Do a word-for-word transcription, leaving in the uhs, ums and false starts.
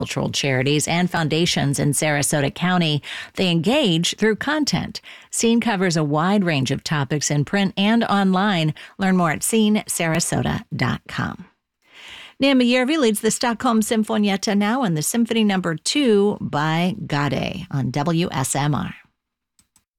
cultural charities and foundations in Sarasota County. They engage through content. Scene covers a wide range of topics in print and online. Learn more at scene sarasota dot com. Naomi Järvi leads the Stockholm Sinfonietta now in the Symphony Number Two by Gade on W S M R.